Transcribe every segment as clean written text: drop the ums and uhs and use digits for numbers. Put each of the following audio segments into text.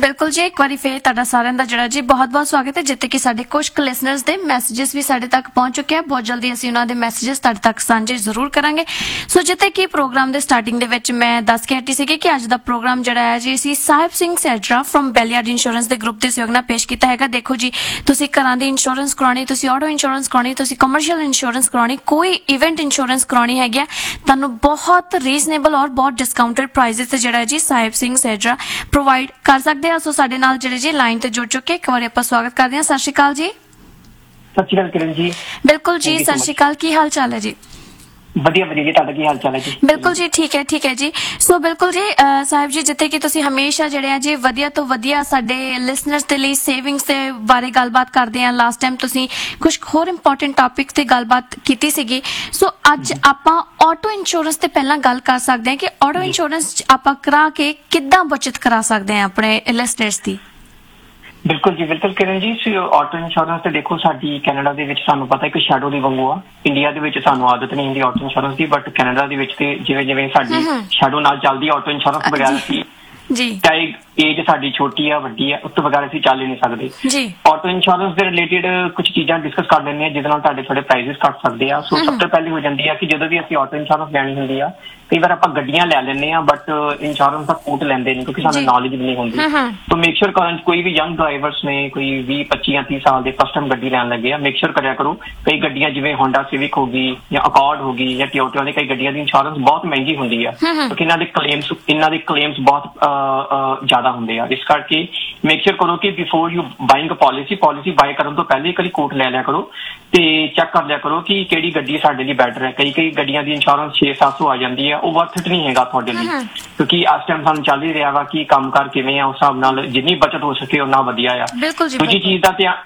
बिल्कुल जी, एक बारी फिर तुहाडा सारिਆਂ ਦਾ ਜਿਹੜਾ ਜੀ बहुत-बहुत स्वागत है जिते कि साडे कुछ लिसनर्स ਦੇ मैसेजेस भी साडे तक पहुंच चुके हैं। बहुत जल्दी ਅਸੀਂ ਉਹਨਾਂ ਦੇ मैसेजेस ਤੁਹਾਡੇ ਤੱਕ ਸਾਂਝੇ ਜ਼ਰੂਰ ਕਰਾਂਗੇ। ਸੋ ਜਿੱਤੇ ਕਿ ਪ੍ਰੋਗਰਾਮ ਦੇ ਸਟਾਰਟਿੰਗ ਦੇ ਵਿੱਚ ਮੈਂ ਦੱਸ ਕੇ ਹਟੀ ਸੀ ਕਿ ਅੱਜ ਦਾ ਪ੍ਰੋਗਰਾਮ ਜਿਹੜਾ ਹੈ ਜੀ ਅਸੀਂ ਸਾਹਿਬ ਸਿੰਘ ਸੈਜਰਾ ਫਰਮ ਬੈਲੀਆਰਡ ਇੰਸ਼ੋਰੈਂਸ ਦੇ ਗਰੁੱਪ ਦੇ ਸਹਿਯੋਗ ਨਾਲ ਪੇਸ਼ ਕੀਤਾ ਹੈਗਾ। ਦੇਖੋ ਜੀ, ਤੁਸੀਂ ਘਰਾਂ ਦੀ ਇੰਸ਼ੋਰੈਂਸ ਕਰਾਉਣੀ, ਤੁਸੀਂ ਆਟੋ ਇੰਸ਼ੋਰੈਂਸ ਕਰਾਉਣੀ, ਤੁਸੀਂ ਕਮਰਸ਼ੀਅਲ ਇੰਸ਼ੋਰੈਂਸ ਕਰਾਉਣੀ, ਕੋਈ ਇਵੈਂਟ ਇੰਸ਼ੋਰੈਂਸ ਕਰਾਉਣੀ ਹੈਗੀ ਆ, ਤੁਹਾਨੂੰ ਬਹੁਤ ਰੀਜ਼ਨੇਬਲ ਔਰ ਬਹੁਤ ਡਿਸਕਾਊਂਟਡ ਪ੍ਰਾਈਸਿਸ ਤੇ ਜਿਹੜਾ ਜੀ ਸਾਹਿਬ ਸਿੰਘ ਸੈਜਰਾ ਪ੍ਰੋਵਾਈਡ ਕਰ ਸਕਦੇ ਆ। ਸੋ ਸਾਡੇ ਨਾਲ ਜਿਹੜੇ ਜੀ ਲਾਈਨ ਤੇ ਜੁੜ ਚੁੱਕੇ, ਇੱਕ ਵਾਰੀ ਆਪਾਂ ਸਵਾਗਤ ਕਰਦੇ ਹਾਂ। ਸਤਿ ਸ਼੍ਰੀ ਅਕਾਲ ਜੀ। ਸਤਿ ਸ਼੍ਰੀ ਅਕਾਲ ਕਿਰਨ ਜੀ। ਬਿਲਕੁਲ ਜੀ, ਸਤਿ ਸ਼੍ਰੀ ਅਕਾਲ, ਕੀ ਹਾਲ ਚਾਲ ਹੈ ਜੀ? ਵਧੀਆ ਵਧੀਆ ਜੀ, ਤੁਹਾਡਾ ਕੀ ਹਾਲ ਚਾਲ ਹੈ ਜੀ? ਬਿਲਕੁਲ ਜੀ, ਠੀਕ ਹੈ ਜੀ। ਸੋ ਬਿਲਕੁਲ ਜੀ ਸਾਹਿਬ ਜੀ, ਜਿੱਥੇ ਕਿ ਤੁਸੀਂ ਹਮੇਸ਼ਾ ਜਿਹੜੇ ਆ ਜੀ ਵਧੀਆ ਤੋਂ ਵਧੀਆ ਸਾਡੇ ਲਿਸਨਰਸ ਦੇ ਲਈ ਸੇਵਿੰਗਸ ਦੇ ਬਾਰੇ ਗੱਲਬਾਤ ਕਰਦੇ ਆ। ਲਾਸਟ ਟਾਈਮ ਤੁਸੀਂ ਕੁਝ ਹੋਰ ਇੰਪੋਰਟੈਂਟ ਟੌਪਿਕ ਤੇ ਗੱਲਬਾਤ ਕੀਤੀ ਸੀਗੀ। ਸੋ ਅੱਜ ਆਪਾਂ ਆਟੋ ਇੰਸ਼ੋਰੈਂਸ ਤੇ ਪਹਿਲਾਂ ਗੱਲ ਕਰ ਸਕਦੇ ਹਾਂ ਕਿ ਆਟੋ ਇੰਸ਼ੋਰੈਂਸ ਆਪਾਂ ਕਰਾ ਕੇ ਕਿੱਦਾਂ ਬਚਤ ਕਰਾ ਸਕਦੇ ਆ ਆਪਣੇ ਲਿਸਨਰਸ ਦੀ। ਬਿਲਕੁਲ ਜੀ, ਬਿਲਕੁਲ ਕਿਰਨ ਜੀ। ਆਟੋ ਇੰਸ਼ੋਰੈਂਸ ਤੇ ਦੇਖੋ, ਸਾਡੀ ਕੈਨੇਡਾ ਦੇ ਵਿੱਚ ਸਾਨੂੰ ਪਤਾ ਇੱਕ ਸ਼ੈਡੋ ਦੀ ਵਾਂਗੂ ਆ। ਇੰਡੀਆ ਦੇ ਵਿੱਚ ਸਾਨੂੰ ਆਦਤ ਨਹੀਂ ਹੁੰਦੀ auto insurance the, but Canada ਦੇ ਵਿੱਚ ਤੇ ਜਿਵੇਂ ਜਿਵੇਂ ਸਾਡੀ ਸ਼ੈਡੋ ਨਾਲ ਚੱਲਦੀ ਆਟੋ ਇੰਸ਼ੋਰੈਂਸ ਬਗੈਰ ਸੀ ਜੀ, ਚਾਹੇ ਏਜ ਸਾਡੀ ਛੋਟੀ ਆ ਵੱਡੀ ਆ, ਉਸ ਤੋਂ ਬਗੈਰ ਅਸੀਂ ਚੱਲ ਹੀ ਨਹੀਂ ਸਕਦੇ ਜੀ। ਆਟੋ ਇੰਸ਼ੋਰੈਂਸ ਦੇ ਰਿਲੇਟਿਡ ਕੁਝ ਚੀਜ਼ਾਂ ਡਿਸਕਸ ਕਰ ਲੈਂਦੇ ਆ ਜਿਹਦੇ ਨਾਲ ਤੁਹਾਡੇ ਥੋੜੇ ਪ੍ਰਾਈਸਿਸ ਘੱਟ ਸਕਦੇ ਆ। ਸੋ ਸਭ ਤੋਂ ਪਹਿਲੀ ਹੋ ਜਾਂਦੀ ਆ ਕਿ ਜਦੋਂ ਵੀ ਅਸੀਂ ਆਟੋ ਇੰਸ਼ੋਰੈਂਸ ਲੈਣੀ ਹੁੰਦੀ ਆ, ਕਈ ਵਾਰ ਆਪਾਂ ਗੱਡੀਆਂ ਲੈ ਲੈਂਦੇ ਆ ਬਟ ਇੰਸ਼ੋਰੈਂਸ ਦਾ ਕੋਟ ਲੈਂਦੇ ਨਹੀਂ ਕਿਉਂਕਿ ਸਾਨੂੰ ਨੌਲੇਜ ਵੀ ਨਹੀਂ ਹੁੰਦੀ। ਸੋ ਮੇਕ ਸ਼ੋਰ ਕਰਨ ਕੋਈ ਵੀ ਯੰਗ ਡਰਾਈਵਰਸ ਨੇ, ਕੋਈ 20, 25 ਜਾਂ 30 ਸਾਲ ਦੇ ਫਸਟ ਟਾਈਮ ਗੱਡੀ ਲੈਣ ਲੱਗੇ ਆ, ਮੇਕ ਸ਼ੋਰ ਕਰਿਆ ਕਰੋ। ਕਈ ਗੱਡੀਆਂ ਜਿਵੇਂ ਹੋਂਡਾ ਸਿਵਿਕ ਹੋ ਗਈ ਜਾਂ ਅਕੋਰਡ ਹੋ ਗਈ ਜਾਂ ਟੋਯੋਟਾ ਦੀ ਕਈ ਗੱਡੀਆਂ ਦੀ ਇੰਸ਼ੋਰੈਂਸ ਬਹੁਤ ਮਹਿੰਗੀ ਹੁੰਦੀ ਆ ਕਿਉਂਕਿ ਇਹਨਾਂ ਦੇ ਕਲੇਮਸ ਬਹੁਤ ਜ਼ਿਆਦਾ ਹੁੰਦੇ ਆ। ਇਸ ਕਰਕੇ ਮੇਕ ਸ਼ੋਰ ਕਰੋ ਕਿ before you buying policy bye ਕਰਨ ਤੋਂ ਪਹਿਲੇ ਇੱਕ ਵਾਰੀ ਕੋਟ ਲੈ ਲਿਆ ਕਰੋ ਤੇ ਚੈੱਕ ਕਰ ਲਿਆ ਕਰੋ ਕਿ ਕਿਹੜੀ ਗੱਡੀ ਸਾਡੇ ਲਈ ਬੈਟਰ ਹੈ। ਕਈ ਗੱਡੀਆਂ ਦੀ ਇੰਸ਼ੋਰੈਂਸ 600-700 ਆ ਜਾਂਦੀ ਹੈ, ਉਹ ਵਰਥ ਇਟ ਨਹੀਂ ਹੈਗਾ ਤੁਹਾਡੇ ਲਈ ਕਿਉਂਕਿ ਇਸ ਟਾਈਮ ਸਾਨੂੰ ਚੱਲ ਹੀ ਰਿਹਾ ਵਾ ਕਿ ਕੰਮ ਕਾਰ ਕਿਵੇਂ ਆ, ਉਸ ਹਿਸਾਬ ਨਾਲ ਜਿੰਨੀ ਬਚਤ ਹੋ ਸਕੇ ਉਨਾ ਵਧੀਆ ਆ। ਦੂਜੀ ਚੀਜ਼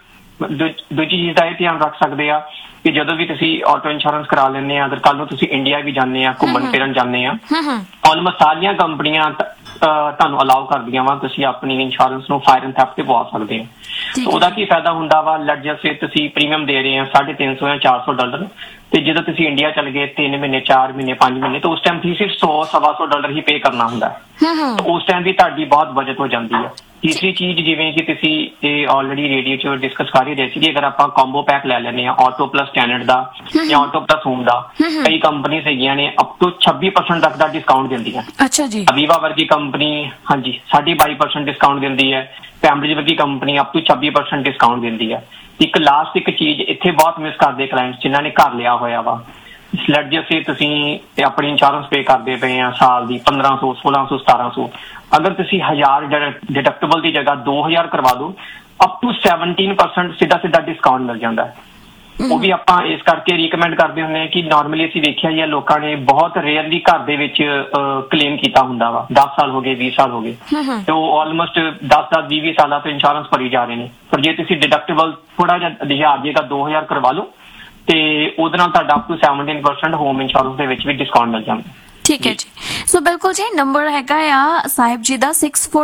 ਦਾ ਇਹ ਧਿਆਨ ਰੱਖ ਸਕਦੇ ਆ ਕਿ ਜਦੋਂ ਵੀ ਤੁਸੀਂ ਆਟੋ ਇੰਸ਼ੋਰੈਂਸ ਕਰਾ ਲੈਂਦੇ ਆ, ਅਗਰ ਕੱਲ ਨੂੰ ਤੁਸੀਂ ਇੰਡੀਆ ਵੀ ਜਾਂਦੇ ਆ, ਘੁੰਮਣ ਫਿਰਨ ਜਾਂਦੇ ਆ, ਆਲਮੋਸਟ ਸਾਰੀਆਂ ਕੰਪਨੀਆਂ ਤੁਹਾਨੂੰ ਅਲਾਉ ਕਰਦੀਆਂ ਵਾ ਤੁਸੀਂ ਆਪਣੀ ਇੰਸ਼ੋਰੈਂਸ ਨੂੰ ਫਾਇਰ ਐਂਡ ਥੈਫਟ ਤੇ ਪਵਾ ਸਕਦੇ ਆ। ਉਹਦਾ ਕੀ ਫਾਇਦਾ ਹੁੰਦਾ ਵਾ, ਲੈਟ ਜਸਟ ਸੇ ਤੁਸੀਂ ਪ੍ਰੀਮੀਅਮ ਦੇ ਰਹੇ ਆ $350 ਜਾਂ $400 ਤੇ ਜਦੋਂ ਤੁਸੀਂ ਇੰਡੀਆ ਚਲੇ ਗਏ 3 ਮਹੀਨੇ 4 ਮਹੀਨੇ 5 ਮਹੀਨੇ ਤਾਂ ਉਸ ਟਾਈਮ ਤੁਸੀਂ ਸਿਰਫ $100-125 ਹੀ ਪੇ ਕਰਨਾ ਹੁੰਦਾ। ਉਸ ਟਾਈਮ ਵੀ ਤੁਹਾਡੀ ਬਹੁਤ ਬਚਤ ਹੋ ਜਾਂਦੀ ਹੈ। ਤੀਸਰੀ ਚੀਜ਼, ਜਿਵੇਂ ਕਿ ਤੁਸੀਂ ਇਹ ਆਲਰੇਡੀ ਰੇਡੀਓ 'ਚ ਡਿਸਕਸ ਕਰ ਹੀ ਰਹੇ ਸੀ ਕਿ ਅਗਰ ਆਪਾਂ ਕੰਬੋ ਪੈਕ ਲੈ ਲੈਂਦੇ ਆ ਆਟੋ ਪਲੱਸ ਸਟੈਂਡਰਡ ਦਾ ਜਾਂ ਆਟੋ ਪਲੱਸ ਹੋਮ ਦਾ, ਕਈ ਕੰਪਨੀਆਂ ਹੈਗੀਆਂ ਨੇ ਅਪ ਟੂ 26% ਤੱਕ ਦਾ ਡਿਸਕਾਊਂਟ ਦਿੰਦੀਆਂ। ਅੱਛਾ ਜੀ। ਅਵੀਵਾ ਵਰਗੀ ਕੰਪਨੀ 22% ਡਿਸਕਾਊਂਟ ਦਿੰਦੀ ਹੈ। ਕੈਂਬਰਿਜ ਵਰਗੀ ਕੰਪਨੀ ਅਪ ਟੂ 26% ਡਿਸਕਾਊਂਟ ਦਿੰਦੀ ਹੈ। ਇੱਕ ਚੀਜ਼ ਇੱਥੇ ਬਹੁਤ ਮਿਸ ਕਰਦੇ ਕਲਾਇੰਟਸ ਜਿਨ੍ਹਾਂ ਨੇ ਘਰ ਲਿਆ ਹੋਇਆ ਵਾ। ਲੈਟ ਜਸਟ ਸੇ ਤੁਸੀਂ ਆਪਣੀ ਇੰਸ਼ੋਰੈਂਸ ਪੇ ਕਰਦੇ ਪਏ ਆ ਸਾਲ ਦੀ 1500, 1600, 1700, ਅਗਰ ਤੁਸੀਂ 1000 ਡਿਡਕਟੇਬਲ ਦੀ ਜਗ੍ਹਾ 2000 ਕਰਵਾ ਦੋ, ਅਪ ਟੂ 17% ਸਿੱਧਾ ਡਿਸਕਾਊਂਟ ਮਿਲ ਜਾਂਦਾ ਹੈ। ਉਹ ਵੀ ਆਪਾਂ ਇਸ ਕਰਕੇ ਰਿਕਮੈਂਡ ਕਰਦੇ ਹੁੰਦੇ ਆ ਕਿ ਨਾਰਮਲੀ ਅਸੀਂ ਵੇਖਿਆ ਹੀ ਆ ਲੋਕਾਂ ਨੇ ਬਹੁਤ ਰੇਅਰਲੀ ਘਰ ਦੇ ਵਿੱਚ ਕਲੇਮ ਕੀਤਾ ਹੁੰਦਾ ਵਾ। 10 ਸਾਲ ਹੋ ਗਏ, 20 ਸਾਲ ਹੋ ਗਏ ਤੇ ਉਹ ਆਲਮੋਸਟ 10 20 ਸਾਲਾਂ ਤੋਂ ਇੰਸ਼ੋਰੈਂਸ ਭਰੀ ਜਾ ਰਹੇ ਨੇ। ਪਰ ਜੇ ਤੁਸੀਂ ਡਿਡਕਟੇਬਲ ਥੋੜਾ ਜਿਹਾ 1000 ਜੇਗਾ 2000 ਕਰਵਾ ਲਓ ਤੇ ਉਹਦੇ ਨਾਲ ਤੁਹਾਡਾ ਅਪ ਟੂ 17% ਹੋਮ ਇੰਸ਼ੋਰੈਂਸ ਦੇ ਵਿੱਚ ਵੀ ਡਿਸਕਾਊਂਟ ਮਿਲ ਜਾਂਦਾ। ਠੀਕ ਹੈ ਜੀ। ਸੋ ਬਿਲਕੁਲ ਜੀ, ਨੰਬਰ ਹੈਗਾ ਆ ਸਾਹਿਬ ਜੀ ਦਾ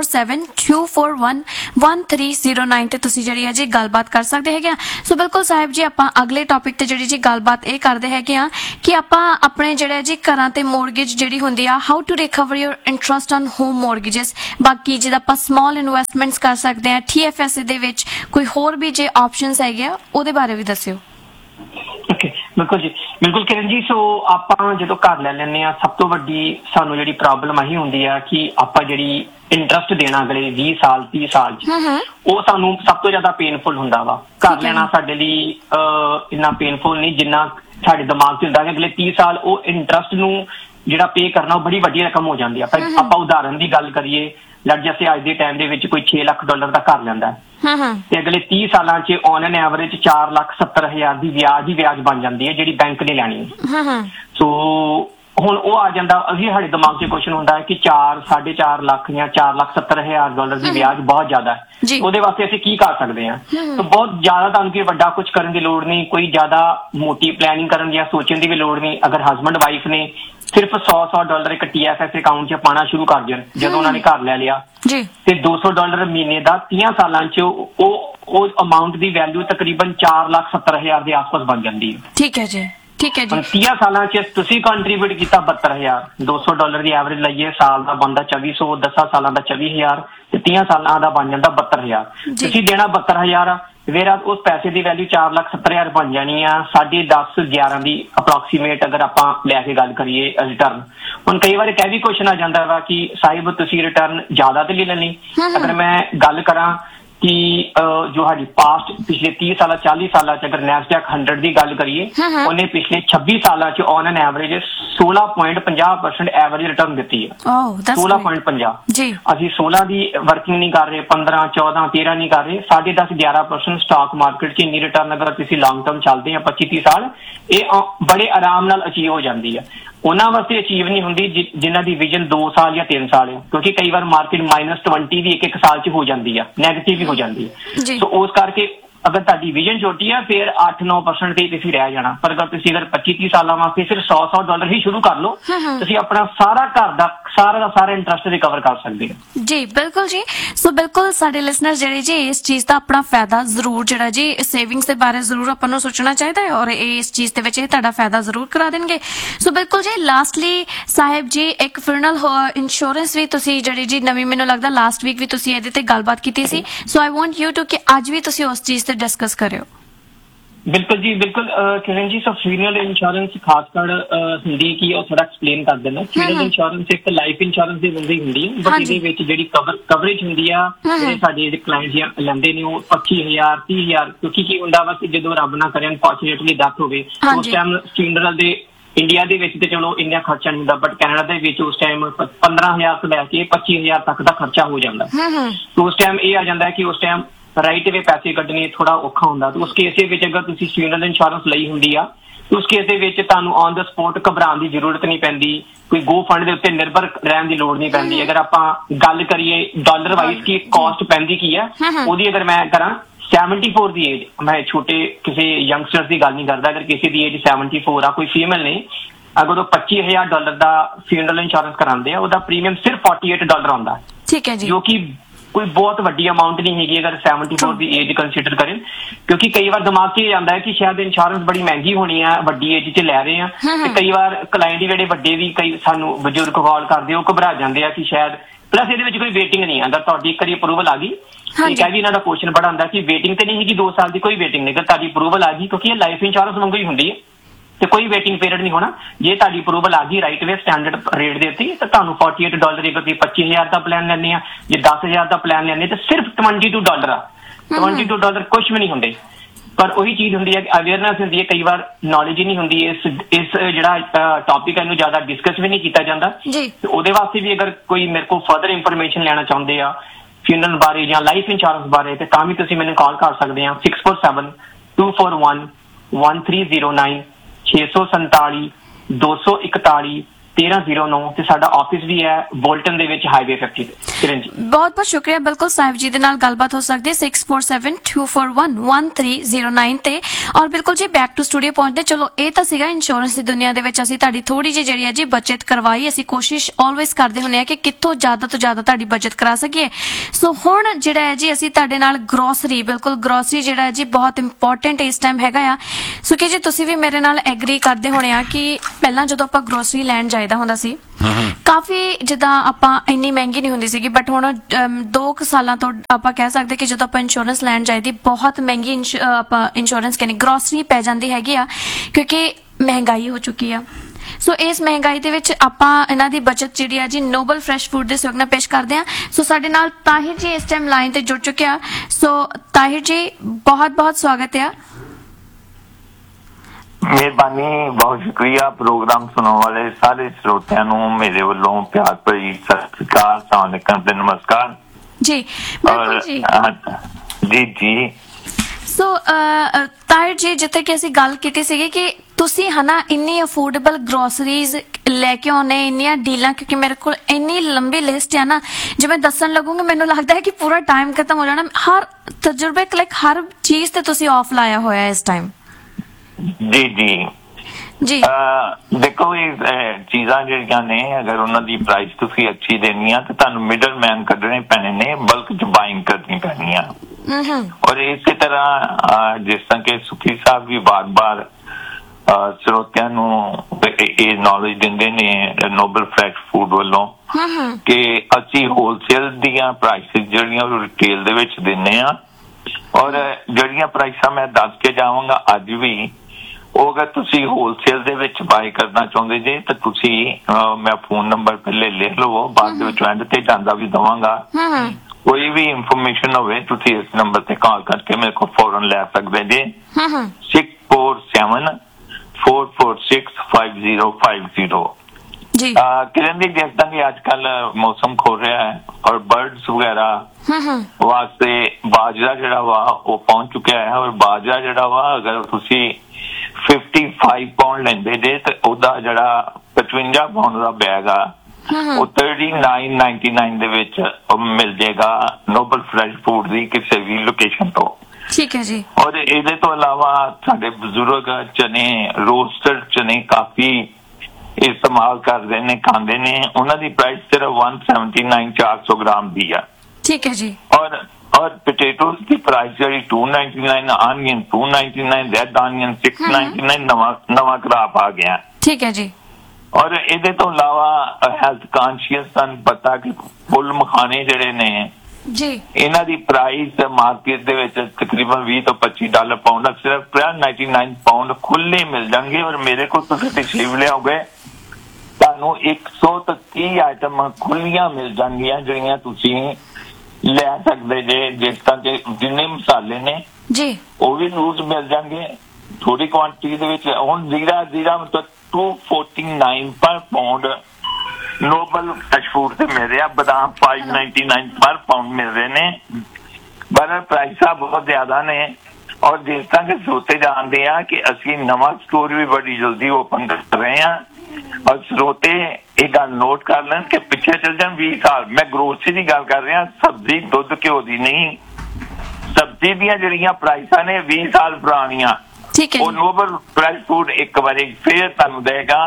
6472411309 ਤੇ ਤੁਸੀਂ ਜਿਹੜੀ ਹੈ ਜੀ ਗੱਲਬਾਤ ਕਰ ਸਕਦੇ ਹੈਗੇ ਆ। ਸੋ ਬਿਲਕੁਲ ਸਾਹਿਬ ਜੀ, ਆਪਾਂ ਅਗਲੇ ਟੌਪਿਕ ਤੇ ਜਿਹੜੀ ਜੀ ਗੱਲਬਾਤ ਇਹ ਕਰਦੇ ਹੈਗੇ ਆ ਕਿ ਆਪਾਂ ਆਪਣੇ ਜਿਹੜੇ ਜੀ ਘਰਾਂ ਤੇ ਮੋਰਗੇਜ ਜਿਹੜੀ ਹੁੰਦੀ ਆ, how to recover your interest on home mortgages, ਬਾਕੀ ਜਿਹਦਾ ਆਪਾਂ ਸਮਾਲ ਇਨਵੈਸਟਮੈਂਟਸ ਕਰ ਸਕਦੇ ਆ TFSA ਦੇ ਵਿੱਚ, ਕੋਈ ਹੋਰ ਵੀ ਜੇ ਆਪਸ਼ਨਸ ਹੈਗੇ ਆ ਉਹਦੇ ਬਾਰੇ ਵੀ ਦੱਸਿਓ। ਓਕੇ, ਬਿਲਕੁਲ ਜੀ, ਬਿਲਕੁਲ ਕਿਰਨ ਜੀ। ਸੋ ਆਪਾਂ ਜਦੋਂ ਘਰ ਲੈ ਲੈਂਦੇ ਆ, ਸਭ ਤੋਂ ਵੱਡੀ ਸਾਨੂੰ ਜਿਹੜੀ ਪ੍ਰੋਬਲਮ ਆਹੀ ਹੁੰਦੀ ਆ ਕਿ ਆਪਾਂ ਜਿਹੜੀ ਇੰਟਰਸਟ ਦੇਣਾ ਅਗਲੇ 20 ਸਾਲ 30 ਸਾਲ 'ਚ, ਉਹ ਸਾਨੂੰ ਸਭ ਤੋਂ ਜ਼ਿਆਦਾ ਪੇਨਫੁਲ ਹੁੰਦਾ ਵਾ। ਘਰ ਲੈਣਾ ਸਾਡੇ ਲਈ ਇੰਨਾ ਪੇਨਫੁਲ ਨਹੀਂ ਜਿੰਨਾ ਸਾਡੇ ਦਿਮਾਗ 'ਚ ਹੁੰਦਾ ਕਿ ਅਗਲੇ 30 ਸਾਲ ਉਹ ਇੰਟਰਸਟ ਨੂੰ ਜਿਹੜਾ ਪੇ ਕਰਨਾ ਉਹ ਬੜੀ ਵੱਡੀ ਰਕਮ ਹੋ ਜਾਂਦੀ ਆ। ਆਪਾਂ ਉਦਾਹਰਨ ਦੀ ਗੱਲ ਕਰੀਏ, ਲੈਟ ਜਸਟ ਸੇ ਅੱਜ ਦੇ ਟਾਈਮ ਦੇ ਵਿੱਚ ਕੋਈ $6 ਲੱਖ ਦਾ ਘਰ ਲੈਂਦਾ ਤੇ ਅਗਲੇ 30 ਸਾਲਾਂ 'ਚ ਔਨ ਐਨ ਐਵਰੇਜ 4,70,000 ਦੀ ਵਿਆਜ ਬਣ ਜਾਂਦੀ ਹੈ ਜਿਹੜੀ ਬੈਂਕ ਨੇ ਲੈਣੀ ਹੈ। ਸੋ ਹੁਣ ਉਹ ਆ ਜਾਂਦਾ, ਅਸੀਂ ਸਾਡੇ ਦਿਮਾਗ 'ਚ ਕੁਐਸਚਨ ਹੁੰਦਾ ਹੈ ਕਿ 4.5 ਲੱਖ ਜਾਂ $4,70,000 ਦੀ ਵਿਆਜ ਬਹੁਤ ਜ਼ਿਆਦਾ ਹੈ, ਉਹਦੇ ਵਾਸਤੇ ਅਸੀਂ ਕੀ ਕਰ ਸਕਦੇ ਹਾਂ? ਤਾਂ ਬਹੁਤ ਜ਼ਿਆਦਾ ਤੁਹਾਨੂੰ ਕੋਈ ਵੱਡਾ ਕੁਝ ਕਰਨ ਦੀ ਲੋੜ ਨਹੀਂ, ਕੋਈ ਜ਼ਿਆਦਾ ਮੋਟੀ ਪਲੈਨਿੰਗ ਕਰਨ ਜਾਂ ਸੋਚਣ ਦੀ ਵੀ ਲੋੜ ਨਹੀਂ। ਅਗਰ ਹਸਬੈਂਡ ਵਾਈਫ ਨੇ ਸਿਰਫ $100 ਇੱਕ TFSA ਅਕਾਊਂਟ 'ਚ ਪਾਉਣਾ ਸ਼ੁਰੂ ਕਰ ਦੇਣ ਜਦੋਂ ਉਹਨਾਂ ਨੇ ਘਰ ਲੈ ਲਿਆ ਤੇ $200 ਮਹੀਨੇ ਦਾ 30 ਸਾਲਾਂ 'ਚ ਉਹ ਅਮਾਊਂਟ ਦੀ ਵੈਲਿਊ ਤਕਰੀਬਨ 4,70,000 ਦੇ ਆਸ-ਪਾਸ ਬਣ ਜਾਂਦੀ ਹੈ। ਠੀਕ ਹੈ ਜੀ। ਠੀਕ ਹੈ ਜੀ। 30 ਸਾਲਾਂ 'ਚ ਤੁਸੀਂ ਕੰਟਰੀਬਿਊਟ ਕੀਤਾ $72,000 ਦੀ ਐਵਰੇਜ ਲਈਏ, ਸਾਲ ਦਾ ਬਣਦਾ 2400, 10 ਸਾਲਾਂ ਦਾ 24,000 ਤੇ 30 ਸਾਲਾਂ ਦਾ ਬਣ ਜਾਂਦਾ 72,000। ਤੁਸੀਂ ਦੇਣਾ 72,000, ਫਿਰ ਉਸ ਪੈਸੇ ਦੀ ਵੈਲਿਊ 4,70,000 ਬਣ ਜਾਣੀ ਆ 10.5 11 ਦੀ ਅਪਰੋਕਸੀਮੇਟ, ਅਗਰ ਆਪਾਂ ਲੈ ਕੇ ਗੱਲ ਕਰੀਏ ਰਿਟਰਨ। ਹੁਣ ਕਈ ਵਾਰ ਇਹ ਵੀ ਕੁਐਸਚਨ ਆ ਜਾਂਦਾ ਵਾ ਕਿ ਸਾਹਿਬ ਤੁਸੀਂ ਰਿਟਰਨ ਜ਼ਿਆਦਾ ਤੇ ਲੈ ਲੈਣੀ। ਅਗਰ ਮੈਂ ਗੱਲ ਕਰਾਂ ਕਿ ਜੋ ਸਾਡੀ ਪਾਸਟ ਪਿਛਲੇ 30 ਸਾਲਾਂ 40 ਸਾਲਾਂ 'ਚ ਅਗਰ ਨੈਸਡੈਕ 100 ਦੀ ਗੱਲ ਕਰੀਏ, ਉਹਨੇ ਪਿਛਲੇ 26 ਸਾਲਾਂ 'ਚ on N average 16.50% average return ਦਿੱਤੀ ਹੈ। 16.50। ਅਸੀਂ 16 ਦੀ ਵਰਕਿੰਗ ਨਹੀਂ ਕਰ ਰਹੇ, 15 14 13 ਨਹੀਂ ਕਰ ਰਹੇ, 10.5 11% ਸਟਾਕ ਮਾਰਕੀਟ 'ਚ ਇੰਨੀ ਰਿਟਰਨ ਅਗਰ ਤੁਸੀਂ ਲੌਂਗ ਟਰਮ ਚੱਲਦੇ ਆ 25-30 ਸਾਲ, ਇਹ ਬੜੇ ਆਰਾਮ ਨਾਲ ਅਚੀਵ ਹੋ ਜਾਂਦੀ ਹੈ। ਉਹਨਾਂ ਵਾਸਤੇ ਅਚੀਵ ਨਹੀਂ ਹੁੰਦੀ ਜਿਨ੍ਹਾਂ ਦੀ ਵਿਜ਼ਨ 2 ਸਾਲ ਜਾਂ 3 ਸਾਲ ਹੈ, ਕਿਉਂਕਿ ਕਈ ਵਾਰ ਮਾਰਕੀਟ -20 ਵੀ ਇੱਕ ਸਾਲ 'ਚ ਹੋ ਜਾਂਦੀ ਆ, ਨੈਗੇਟਿਵ ਵੀ ਹੋ ਜਾਂਦੀ ਹੈ। ਸੋ ਉਸ ਕਰਕੇ ਅਗਰ ਤੁਹਾਡੀ ਵਿਜ਼ਨ ਛੋਟੀ ਆ ਫਿਰ 8-9% ਤੇ ਤੁਸੀਂ ਰਹਿ ਜਾਣਾ। ਪਰ ਅਗਰ ਤੁਸੀਂ 25-30 ਸਾਲਾਂ ਵਾਸਤੇ ਸਿਰਫ $100 ਹੀ ਸ਼ੁਰੂ ਕਰ ਲਓ, ਤੁਸੀਂ ਆਪਣਾ ਸਾਰਾ ਘਰ ਦਾ ਸਾਰਾ ਇੰਟਰਸਟ ਰਿਕਵਰ ਕਰ ਸਕਦੇ ਹੋ। ਜੀ ਬਿਲਕੁਲ ਜੀ। ਸੋ ਬਿਲਕੁਲ ਸਾਡੇ ਲਿਸਨਰ ਜਿਹੜੇ ਜੀ ਇਸ ਚੀਜ਼ ਦਾ ਆਪਣਾ ਫਾਇਦਾ ਜ਼ਰੂਰ ਜਿਹੜਾ ਜੀ ਸੇਵਿੰਗਸ ਦੇ ਬਾਰੇ ਜ਼ਰੂਰ ਆਪਾਂ ਨੂੰ ਸੋਚਣਾ ਚਾਹੀਦਾ ਹੈ, ਔਰ ਇਸ ਚੀਜ਼ ਦੇ ਵਿੱਚ ਇਹ ਤੁਹਾਡਾ ਫਾਇਦਾ ਜ਼ਰੂਰ ਕਰਾ ਦੇਣਗੇ। ਸੋ ਬਿਲਕੁਲ ਜੀ, ਲਾਸਟਲੀ ਸਾਹਿਬ ਜੀ ਇੱਕ ਫਿਊਨਰਲ ਇੰਸ਼ੋਰੈਂਸ ਵੀ ਤੁਸੀਂ ਜਿਹੜੀ ਜੀ ਨਵੀਂ, ਮੈਨੂੰ ਲੱਗਦਾ ਲਾਸਟ ਵੀਕ ਵੀ ਤੁਸੀਂ ਇਹਦੇ ਤੇ ਗੱਲਬਾਤ ਕੀਤੀ ਸੀ। ਸੋ ਆਈ ਵਾਂਟ ਯੂ ਟੂ ਕਿ ਅੱਜ ਵੀ ਤੁਸੀਂ ਉਸ ਚੀਜ਼ ਤੇ डिस्कस करो। बिल्कुल जी, बिल्कुल किरण जी। सब फ्यूनरल इंश्योरेंस खासकर ਹੁੰਦੀ ਕੀ ਉਹ ਥੋੜਾ ਐਕਸਪਲੇਨ ਕਰ ਦੇਣਾ। फ्यूनरल इंश्योरेंस ਇੱਕ ਲਾਈਫ ਇੰਸ਼ੋਰੈਂਸ ਦੀ ਬੰਦੀ ਹੁੰਦੀ ਹੈ, ਬਟ ਇਹਦੇ ਵਿੱਚ ਜਿਹੜੀ ਕਵਰੇਜ ਹੁੰਦੀ ਆ ਜਿਹੜੇ ਸਾਡੇ ਜਿਹੜੇ ਕਲਾਇੰਟਸ ਲੈਂਦੇ ਨੇ ਉਹ 25,000 30,000, ਕਿਉਂਕਿ ਕੀ ਹੁੰਦਾ ਵਾ ਕਿ ਜਦੋਂ ਰੱਬ ਨਾ ਕਰੇ ਅਨਫੋਰਚੂਨੇਟਲੀ ਡੈਥ ਹੋਵੇ ਉਸ ਟਾਈਮ ਫਿਊਨਰਲ ਦੇ ਇੰਡੀਆ ਦੇ ਵਿੱਚ ਤੇ ਚਲੋ ਇੰਨਾ ਖਰਚਾ ਨਹੀਂ ਹੁੰਦਾ, ਬਟ ਕੈਨੇਡਾ ਦੇ ਵਿੱਚ ਉਸ ਟਾਈਮ 15,000 ਤੋਂ ਲੈ ਕੇ 25,000 ਤੱਕ ਦਾ ਖਰਚਾ ਹੋ ਜਾਂਦਾ। ਉਸ ਟਾਈਮ ਇਹ ਆ ਜਾਂਦਾ ਕਿ ਉਸ ਟਾਈਮ ਰਾਈਟ ਵੇ ਪੈਸੇ ਕੱਢਣੇ ਥੋੜਾ ਔਖਾ ਹੁੰਦਾ। ਤੇ ਉਸ ਕੇਸ ਦੇ ਵਿੱਚ ਅਗਰ ਤੁਸੀਂ ਫਿਊਨਰਲ ਇੰਸ਼ੋਰੈਂਸ ਲਈ ਹੁੰਦੀ ਆ, ਉਸ ਕੇਸ ਦੇ ਵਿੱਚ ਤੁਹਾਨੂੰ ਔਨ ਦਾ ਸਪੋਟ ਘਬਰਾਉਣ ਦੀ ਜ਼ਰੂਰਤ ਨਹੀਂ ਪੈਂਦੀ, ਕੋਈ ਗੋ ਫੰਡ ਦੇ ਉੱਤੇ ਨਿਰਭਰ ਰਹਿਣ ਦੀ ਲੋੜ ਨਹੀਂ ਪੈਂਦੀ। ਅਗਰ ਆਪਾਂ ਗੱਲ ਕਰੀਏ ਡਾਲਰ ਵਾਈਜ਼ ਕੀ ਕਾਸਟ ਪੈਂਦੀ ਕੀ ਆ ਉਹਦੀ, ਅਗਰ ਮੈਂ ਕਰਾਂ 74 ਦੀ ਏਜ, ਮੈਂ ਛੋਟੇ ਕਿਸੇ ਯੰਗਸਟਰ ਦੀ ਗੱਲ ਨਹੀਂ ਕਰਦਾ, ਅਗਰ ਕਿਸੇ ਦੀ ਏਜ 74 ਆ, ਕੋਈ ਫੀਮੇਲ ਨੇ, ਅਗਰ ਉਹ $25,000 ਦਾ ਫਿਊਨਰਲ ਇੰਸ਼ੋਰੈਂਸ ਕਰਾਉਂਦੇ ਆ, ਉਹਦਾ ਪ੍ਰੀਮੀਅਮ ਸਿਰਫ $48 ਆਉਂਦਾ। ਠੀਕ ਹੈ ਜੀ, ਜੋ ਕਿ ਕੋਈ ਬਹੁਤ ਵੱਡੀ ਅਮਾਉਂਟ ਨਹੀਂ ਹੈਗੀ ਅਗਰ 74 ਦੀ ਏਜ ਕੰਸੀਡਰ ਕਰੇ, ਕਿਉਂਕਿ ਕਈ ਵਾਰ ਦਿਮਾਗ 'ਚ ਇਹ ਜਾਂਦਾ ਹੈ ਕਿ ਸ਼ਾਇਦ ਇੰਸ਼ੋਰੈਂਸ ਬੜੀ ਮਹਿੰਗੀ ਹੋਣੀ ਆ, ਵੱਡੀ ਏਜ 'ਚ ਲੈ ਰਹੇ ਆ, ਤੇ ਕਈ ਵਾਰ ਕਲਾਇੰਟ ਜਿਹੜੇ ਵੱਡੇ ਵੀ ਕਈ ਸਾਨੂੰ ਬਜ਼ੁਰਗ ਕਾਲ ਕਰਦੇ ਉਹ ਘਬਰਾ ਜਾਂਦੇ ਆ ਕਿ ਸ਼ਾਇਦ, ਪਲੱਸ ਇਹਦੇ ਵਿੱਚ ਕੋਈ ਵੇਟਿੰਗ ਨਹੀਂ ਆ। ਅਗਰ ਤੁਹਾਡੀ ਇੱਕ ਵਾਰੀ ਅਪਰੂਵਲ ਆ ਗਈ, ਠੀਕ ਹੈ ਵੀ, ਇਹਨਾਂ ਦਾ ਕੁਐਸਚਨ ਬੜਾ ਹੁੰਦਾ ਕਿ ਵੇਟਿੰਗ ਤੇ ਨਹੀਂ ਹੈਗੀ 2 ਸਾਲ ਦੀ, ਕੋਈ ਵੇਟਿੰਗ ਨਹੀਂ। ਅਗਰ ਤੁਹਾਡੀ ਅਪਰੂਵਲ ਆ ਗਈ, ਕਿਉਂਕਿ ਇਹ ਲਾਈਫ ਇੰਸ਼ੋਰੈਂਸ ਵਾਂਗੂ ਹੀ ਹੁੰਦੀ ਹੈ ਤੇ ਕੋਈ ਵੇਟਿੰਗ ਪੀਰੀਅਡ ਨਹੀਂ ਹੋਣਾ। ਜੇ ਤੁਹਾਡੀ ਅਪਰੂਵਲ ਆ ਗਈ ਰਾਈਟ ਵੇ ਸਟੈਂਡਰਡ ਰੇਟ ਦੇ ਉੱਤੇ, ਤਾਂ ਤੁਹਾਨੂੰ $48 ਅਗਰ ਤੁਸੀਂ 25,000 ਦਾ ਪਲਾਨ ਲੈਂਦੇ ਆ, ਜੇ 10,000 ਦਾ ਪਲਾਨ ਲੈਂਦੇ ਤਾਂ ਸਿਰਫ $22 ਆ। $22 ਕੁਝ ਵੀ ਨਹੀਂ ਹੁੰਦੇ, ਪਰ ਉਹੀ ਚੀਜ਼ ਹੁੰਦੀ ਹੈ ਕਿ ਅਵੇਅਰਨੈਸ ਹੁੰਦੀ ਹੈ, ਕਈ ਵਾਰ ਨੌਲੇਜ ਹੀ ਨਹੀਂ ਹੁੰਦੀ। ਇਸ ਜਿਹੜਾ ਟੌਪਿਕ ਇਹਨੂੰ ਜ਼ਿਆਦਾ ਡਿਸਕਸ ਵੀ ਨਹੀਂ ਕੀਤਾ ਜਾਂਦਾ। ਉਹਦੇ ਵਾਸਤੇ ਵੀ ਅਗਰ ਕੋਈ ਮੇਰੇ ਕੋਲ ਫਰਦਰ ਇਨਫੋਰਮੇਸ਼ਨ ਲੈਣਾ ਚਾਹੁੰਦੇ ਆ ਫਿਊਨਰਲ ਬਾਰੇ ਜਾਂ ਲਾਈਫ ਇੰਸ਼ੋਰੈਂਸ ਬਾਰੇ, ਤੇ ਤਾਂ ਵੀ ਤੁਸੀਂ ਮੈਨੂੰ ਕਾਲ ਕਰ ਸਕਦੇ ਆ 647-241-1309 647 241 1309 ਤੇ ਸਾਡਾ ਆਫਿਸ ਵੀ ਹੈ ਬੋਲਟਨ ਦੇ ਵਿੱਚ ਹਾਈਵੇ 50 ਤੇ। ਕਿਰਨ ਜੀ ਬਹੁਤ ਬਹੁਤ ਸ਼ੁਕਰੀਆ। ਬਿਲਕੁਲ ਸਾਹਿਬ ਜੀ ਦੇ ਨਾਲ ਗੱਲਬਾਤ ਹੋ ਸਕਦੀ ਹੈ 647-241-1309 ਤੇ। ਔਰ ਬਿਲਕੁਲ ਜੀ ਬੈਕ ਟੂ ਸਟੂਡੀਓ ਪਹੁੰਚਦੇ। ਚਲੋ ਇਹ ਤਾਂ ਸੀਗਾ ਇੰਸ਼ੋਰੈਂਸ ਦੀ ਦੁਨੀਆ ਦੇ ਵਿੱਚ ਅਸੀਂ ਤੁਹਾਡੀ ਥੋੜੀ ਜਿਹੀ ਜਿਹੜੀ ਹੈ ਜੀ ਬਚਤ ਕਰਵਾਈ। ਅਸੀਂ ਕੋਸ਼ਿਸ਼ ਆਲਵੇਸ ਕਰਦੇ ਹੁੰਦੇ ਆ ਕਿ ਕਿੱਥੋਂ ਜ਼ਿਆਦਾ ਤੋਂ ਜ਼ਿਆਦਾ ਤੁਹਾਡੀ ਬਚਤ ਕਰਾ ਸਕੀਏ। ਸੋ ਹੁਣ ਜਿਹੜਾ ਹੈ ਜੀ ਅਸੀਂ ਤੁਹਾਡੇ ਨਾਲ ਗਰੋਸਰੀ, ਬਿਲਕੁਲ ਗਰੋਸਰੀ ਜਿਹੜਾ ਹੈ ਜੀ ਬਹੁਤ ਇੰਪੋਰਟੈਂਟ ਇਸ ਟਾਈਮ ਹੈਗਾ ਆ। ਸੋ ਕਿ ਜੀ ਤੁਸੀਂ ਵੀ ਮੇਰੇ ਨਾਲ ਐਗਰੀ ਕਰਦੇ ਹੋਣੇ ਆ ਕਿ ਪਹਿਲਾਂ ਜਦੋਂ ਆਪਾਂ ਗਰੋਸਰੀ ਲੈਣ ਜਾਈਦਾ ਹੁੰਦਾ ਸੀ, ਕਾਫੀ ਜਿੱਦਾਂ ਆਪਾਂ ਇੰਨੀ ਮਹਿੰਗੀ ਨਹੀਂ ਹੁੰਦੀ ਸੀਗੀ, ਬਟ ਹੁਣ 2 ਸਾਲਾਂ ਤੋਂ ਆਪਾਂ ਕਹਿ ਸਕਦੇ ਕਿ ਜਦੋਂ ਆਪਾਂ ਇੰਸ਼ੋਰੈਂਸ ਲੈਣ ਜਾਈਦੀ ਬਹੁਤ ਮਹਿੰਗੀ ਆਪਾਂ ਇੰਸ਼ੋਰੈਂਸ ਕਹਿੰਦੇ ਗਰੋਸਰੀ ਪੈ ਜਾਂਦੀ ਹੈਗੀ ਆ, ਕਿਉਂਕਿ ਮਹਿੰਗਾਈ ਹੋ ਚੁੱਕੀ ਆ। ਸੋ ਇਸ ਮਹਿੰਗਾਈ ਦੇ ਵਿੱਚ ਆਪਾਂ ਇਹਨਾਂ ਦੀ ਬਚਤ ਜਿਹੜੀ ਆ ਜੀ ਨੋਬਲ ਫਰੈਸ਼ ਫੂਡ ਦੇ ਸਹਿਯੋਗ ਨਾਲ ਪੇਸ਼ ਕਰਦੇ ਆ। ਸੋ ਸਾਡੇ ਨਾਲ ਤਾਹਿਰ ਜੀ ਇਸ ਟਾਈਮ ਲਾਈਨ ਤੇ ਜੁੜ ਚੁੱਕੇ ਆ। ਸੋ ਤਾਹਿਰ ਜੀ ਬਹੁਤ ਬਹੁਤ ਸਵਾਗਤ ਆ। ਮਿਹਰਬਾਨੀ, ਬਹੁਤ ਸ਼ੁਕਰੀਆ। ਪ੍ਰੋਗਰਾਮ ਸੁਣਨ ਵਾਲੇ ਸਾਰੇ ਸਰੋਤਿਆਂ ਨੂੰ ਮੇਰੇ ਵੱਲੋਂ ਪਿਆਰ ਭਰੀ ਸਤਿ ਸ਼੍ਰੀ ਅਕਾਲ, ਸਲਾਮ ਅਲੈਕੁਮ ਤੇ ਨਮਸਕਾਰ ਜੀ। ਜੀ ਜੀ। ਸੋ ਤਾਹਿਰ ਜੀ, ਜਿੱਥੇ ਕਿ ਅਸੀਂ ਗੱਲ ਕੀਤੀ ਸੀਗੀ ਕਿ ਤੁਸੀਂ ਹਨਾ ਇੰਨੀ ਅਫੋਰਡੇਬਲ ਗਰੋਸਰੀਜ਼ ਲੈ ਕੇ ਆਉਣੇ, ਇੰਨੀਆਂ ਡੀਲਾਂ, ਕਿਉਂਕਿ ਮੇਰੇ ਕੋਲ ਇੰਨੀ ਲੰਬੀ ਲਿਸਟ ਆ ਨਾ, ਜੇ ਮੈਂ ਦੱਸਣ ਲੱਗੂੰਗੀ ਮੈਨੂੰ ਲੱਗਦਾ ਹੈ ਕਿ ਪੂਰਾ ਟਾਈਮ ਖਤਮ ਹੋ ਜਾਣਾ। ਹਰ ਤਜਰਬੇ ਲਾਈਕ ਹਰ ਚੀਜ਼ ਤੇ ਤੁਸੀਂ ਆਫ ਲਾਇਆ ਹੋਇਆ ਇਸ ਟਾਈਮ। ਜੀ ਜੀ ਜੀ। ਦੇਖੋ ਇਹ ਚੀਜ਼ਾਂ ਜਿਹੜੀਆਂ ਨੇ ਅਗਰ ਉਹਨਾਂ ਦੀ ਪ੍ਰਾਈਸ ਤੁਸੀਂ ਅੱਛੀ ਦੇਣੀ ਆ ਤਾਂ ਤੁਹਾਨੂੰ ਮਿਡਲ ਮੈਨ ਕੱਢਣੇ ਪੈਣੇ ਨੇ, ਬਲਕ ਚ ਬਾਇੰਗ ਕਰਨੀ ਪੈਣੀ ਆ। ਔਰ ਇਸੇ ਤਰ੍ਹਾਂ ਜਿਸ ਤਰ੍ਹਾਂ ਕਿ ਸੁਖੀ ਸਾਹਿਬ ਵੀ ਬਾਰ-ਬਾਰ ਸਰੋਤਿਆਂ ਨੂੰ ਇਹ ਨੌਲੇਜ ਦਿੰਦੇ ਨੇ ਨੋਬਲ ਫਰੈਸ਼ ਫੂਡ ਵੱਲੋਂ ਕਿ ਅਸੀਂ ਹੋਲਸੇਲ ਦੀਆਂ ਪ੍ਰਾਈਸਿਸ ਜਿਹੜੀਆਂ ਉਹ ਰਿਟੇਲ ਦੇ ਵਿੱਚ ਦਿੰਦੇ ਆ, ਔਰ ਜਿਹੜੀਆਂ ਪ੍ਰਾਈਸਾਂ ਮੈਂ ਦੱਸ ਕੇ ਜਾਵਾਂਗਾ ਅੱਜ ਵੀ, ਉਹ ਅਗਰ ਤੁਸੀਂ ਹੋਲਸੇਲ ਦੇ ਵਿੱਚ ਬਾਏ ਕਰਨਾ ਚਾਹੁੰਦੇ ਜੇ ਤਾਂ ਤੁਸੀਂ ਮੈਂ ਫੋਨ ਨੰਬਰ ਪਹਿਲੇ ਲਿਖ ਲਵੋ, ਬਾਅਦ ਦੇ ਵਿੱਚ ਐਂਡ ਤੇ ਜਾਂਦਾ ਵੀ ਦਵਾਂਗਾ। ਕੋਈ ਵੀ ਇਨਫੋਰਮੇਸ਼ਨ ਹੋਵੇ ਤੁਸੀਂ ਇਸ ਨੰਬਰ ਤੇ ਕਾਲ ਕਰਕੇ ਮੇਰੇ ਕੋਲ ਫੌਰਨ ਲੈ ਸਕਦੇ ਜੇ। 647 446 5050 ਜੀ। ਕਿਰਨ ਦੀ ਜਿਸ ਤਰ੍ਹਾਂ ਕਿ ਅੱਜ ਕੱਲ ਮੌਸਮ ਖੋ ਰਿਹਾ ਹੈ ਔਰ ਬਰਡਸ ਵਗੈਰਾ ਵਾਸਤੇ ਬਾਜਰਾ ਜਿਹੜਾ ਵਾ ਉਹ ਪਹੁੰਚ ਚੁੱਕਿਆ ਹੈ, ਔਰ ਬਾਜਰਾ ਜਿਹੜਾ ਵਾ ਅਗਰ ਤੁਸੀਂ 55 ਪਾਉਂਡ ਲੈਂਦੇ ਜੇ ਤੇ ਉਹਦਾ ਜਿਹੜਾ 55 ਪਾਉਂਡ ਦਾ ਬੈਗ ਆ ਉਹ 39.99 ਦੇ ਵਿੱਚ ਮਿਲ ਜਾਏਗਾ ਨੋਬਲ ਫਰੈਸ਼ ਫੂਡ ਦੀ ਕਿਸੇ ਵੀ ਲੋਕੇਸ਼ਨ ਤੋਂ। ਠੀਕ ਹੈ ਜੀ। ਔਰ ਇਹਦੇ ਤੋਂ ਇਲਾਵਾ ਸਾਡੇ ਬਜ਼ੁਰਗ ਚਨੇ, ਰੋਸਟਡ ਚਨੇ ਕਾਫੀ ਇਸਤੇਮਾਲ ਕਰਦੇ ਨੇ, ਖਾਂਦੇ ਨੇ, ਉਹਨਾਂ ਦੀ ਪ੍ਰਾਈਸ ਸਿਰਫ 179 400 ਗ੍ਰਾਮ ਦੀ ਆ। ਠੀਕ ਹੈ ਜੀ। ਔਰ ਪੋਟੇਟੋਸ ਦੀ ਪ੍ਰਾਈਸ ਜਿਹੜੀ 299, ਆਨੀਅਨ 299, ਰੈਡ ਆਨੀਅਨ 699 ਨਵਾਂ ਕਰਾਪ ਆ ਗਿਆ। ਠੀਕ ਹੈ ਜੀ। ਔਰ ਇਹਦੇ ਤੋਂ ਇਲਾਵਾ ਹੈਲਥ ਕਾਂਸ਼ੀਅਸ ਤੁਹਾਨੂੰ ਪਤਾ ਕਿ ਫੁੱਲ ਮਖਾਣੇ ਜਿਹੜੇ ਨੇ ਜੀ, ਇਹਨਾਂ ਦੀ ਪ੍ਰਾਈਸ ਮਾਰਕੀਟ ਦੇ ਵਿੱਚ ਤਕਰੀਬਨ 20 ਤੋਂ 25 ਡਾਲਰ ਪਾਉਂਡ, ਸਿਰਫ 99 ਪਾਉਂਡ ਖੁੱਲੇ ਮਿਲ ਜਾਣਗੇ। ਔਰ ਮੇਰੇ ਕੋਲ ਤੁਸੀਂ ਪਿਛਲੇ ਲਿਆਓਗੇ ਤੁਹਾਨੂੰ 100 ਤੋਂ 30 ਆਈਟਮਾਂ ਖੁੱਲੀਆਂ ਮਿਲ ਜਾਣਗੀਆਂ ਜਿਹੜੀਆਂ ਤੁਸੀਂ ਲੈ ਸਕਦੇ ਜੇ। ਜਿਸ ਤਰ੍ਹਾਂ ਕਿ ਜਿੰਨੇ ਮਸਾਲੇ ਨੇ ਜੀ ਉਹ ਵੀ ਲੂਜ਼ ਮਿਲ ਜਾਣਗੇ ਥੋੜੀ ਕੁਆਂਟੀਟੀ ਦੇ ਵਿੱਚ। ਹੁਣ ਜ਼ੀਰਾ ਮਤਲਬ 249 ਪਰ ਪਾਉਂਡ ਨੋਬਲ ਫਰੈਸ਼ ਫੂਡ ਤੇ ਮਿਲ ਰਿਹਾ, ਬਦਾਮ 599 ਪਰ ਪਾਉਂਡ ਮਿਲ ਰਹੇ ਨੇ, ਪਰ ਪ੍ਰਾਈਸਾਂ ਬਹੁਤ ਜ਼ਿਆਦਾ ਨੇ। ਔਰ ਜਿਸ ਤਰ੍ਹਾਂ ਕਿ ਸਰੋਤੇ ਜਾਣਦੇ ਆ ਕਿ ਅਸੀਂ ਨਵਾਂ ਸਟੋਰ ਵੀ ਬੜੀ ਜਲਦੀ ਓਪਨ ਕਰ ਰਹੇ ਹਾਂ, ਔਰ ਸਰੋਤੇ ਇਹ ਗੱਲ ਨੋਟ ਕਰ ਲੈਣ ਕਿ ਪਿੱਛੇ ਚੱਲ ਜਾਣ 20 ਸਾਲ, ਮੈਂ ਗਰੋਸਰੀ ਦੀ ਗੱਲ ਕਰ ਰਿਹਾ, ਸਬਜ਼ੀ ਦੁੱਧ ਘਿਓ ਦੀ ਨਹੀਂ। ਸਬਜ਼ੀ ਦੀਆਂ ਜਿਹੜੀਆਂ ਪ੍ਰਾਈਸਾਂ ਨੇ 20 ਸਾਲ ਪੁਰਾਣੀਆਂ, ਉਹ ਨੋਬਲ ਫਰੈਸ਼ ਫੂਡ ਇੱਕ ਵਾਰੀ ਫੇਰ ਤੁਹਾਨੂੰ ਦੇਗਾ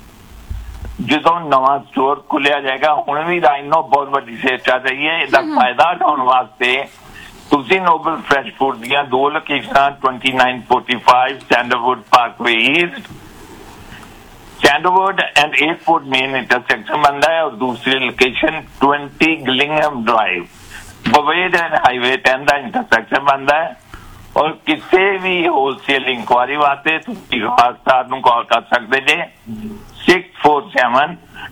ਜਦੋਂ ਨਵਾਂ ਸਟੋਰ ਖੁੱਲਿਆ ਜਾਏਗਾ। ਹੁਣ ਵੀ ਰਾਈਨੋ ਬਹੁਤ ਵੱਡੀ ਸੇਲ ਚੱਲ ਰਹੀ ਹੈ, ਇਹਦਾ ਫਾਇਦਾ ਉਠਾਉਣ ਵਾਸਤੇ ਤੁਸੀਂ ਨੋਬਲ ਫਰੈਸ਼ ਫੂਡ ਦੀਆਂ 2 ਲੋਕੇਸ਼ਨਾਂ 2945 sandalwood Parkway East, sandalwood and airport main intersection ਬਣਦਾ ਹੈ, ਔਰ ਦੂਸਰੀ location 20 ਗਿਲਿੰਗਹਮ drive ਬਵੇਡ and highway 10 the intersection ਬਣਦਾ ਹੈ। ਔਰ ਕਿਸੇ ਵੀ ਹੋਲਸੇਲ ਇਨਕੁਆਰੀ ਵਾਸਤੇ ਤੁਸੀਂ ਖਾਸ ਨੂੰ ਕਾਲ ਕਰ ਸਕਦੇ ਜੇ 647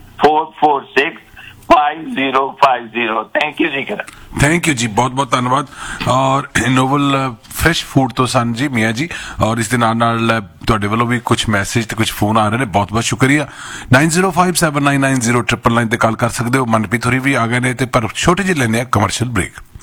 446 5050। ਥੈਂਕ ਯੂ ਜੀ। ਥੈਂਕ ਯੂ ਜੀ, ਬਹੁਤ ਬਹੁਤ ਧੰਨਵਾਦ। ਔਰ ਨੋਬਲ ਫਰੈਸ਼ ਫੂਡ ਤੋਂ ਸਨ ਜੀ ਮੀਆਂ ਜੀ, ਔਰ ਇਸ ਦੇ ਨਾਲ ਤੁਹਾਡੇ ਵੱਲੋਂ ਵੀ ਕੁਝ ਮੈਸੇਜ ਤੇ ਕੁਝ ਫੋਨ ਆ ਰਹੇ ਨੇ, ਬਹੁਤ ਬਹੁਤ ਸ਼ੁਕਰੀਆ। 9057990999 ਤੇ ਕਾਲ ਕਰ ਸਕਦੇ ਹੋ। ਮਨਪ੍ਰੀਤ ਹੋਰੀ ਵੀ ਆ ਗਏ ਨੇ, ਤੇ ਪਰ ਛੋਟੇ ਜਿਹੇ ਲੈਣੇ ਆ ਕਮਰਸ਼ੀਅਲ ਬ੍ਰੇਕ।